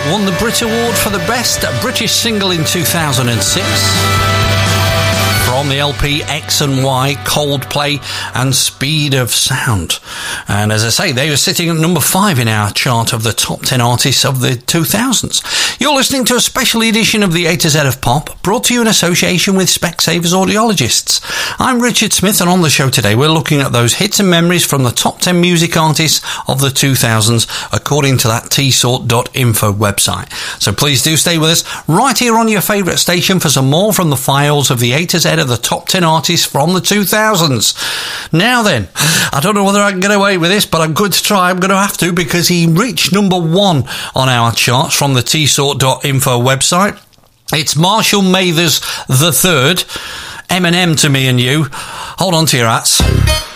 won the Brit Award for the Best British Single in 2006. From the LP X and Y, Coldplay and Speed of Sound. And as I say, they were sitting at number 5 in our chart of the top 10 artists of the 2000s. You're listening to a special edition of the A to Z of Pop, brought to you in association with Specsavers Audiologists. I'm Richard Smith, and on the show today we're looking at those hits and memories from the top 10 music artists of the 2000s, according to that tsort.info website. So please do stay with us right here on your favourite station for some more from the files of the A to Z of the top 10 artists from the 2000s. Now then, I don't know whether I can get away with this, but I'm going to try. I'm going to have to, because he reached number 1 on our charts from the tsort.info website. It's Marshall Mathers III, Eminem to me and you. Hold on to your hats.